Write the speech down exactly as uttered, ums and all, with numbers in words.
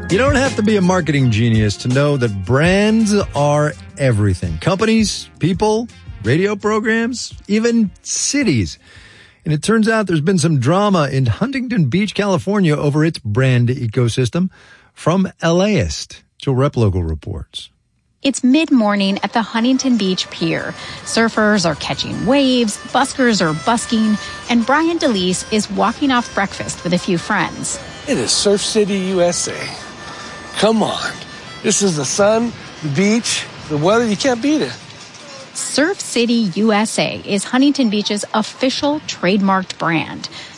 You don't have to be a marketing genius to know that brands are everything. Companies, people, radio programs, even cities. And it turns out there's been some drama in Huntington Beach, California over its brand ecosystem. From LAist, Jill Replogle reports. It's mid-morning at the Huntington Beach Pier. Surfers are catching waves, buskers are busking, and Brian DeLeese is walking off breakfast with a few friends. It is Surf City, U S A. Come on. This is the sun, the beach, the weather. You can't beat it. Surf City, U S A is Huntington Beach's official trademarked brand.